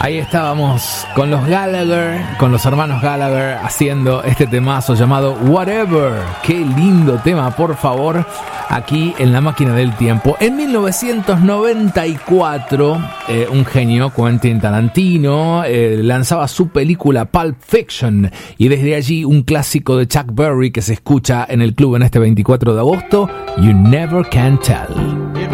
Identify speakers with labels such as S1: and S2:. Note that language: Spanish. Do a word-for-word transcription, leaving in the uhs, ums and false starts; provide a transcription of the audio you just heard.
S1: Ahí estábamos con los Gallagher, con los hermanos Gallagher, haciendo este temazo llamado Whatever. Qué lindo tema, por favor, aquí en La Máquina del Tiempo. En mil novecientos noventa y cuatro, eh, un genio, Quentin Tarantino, eh, lanzaba su película Pulp Fiction, y desde allí un clásico de Chuck Berry que se escucha en el club en este veinticuatro de agosto, You Never Can Tell.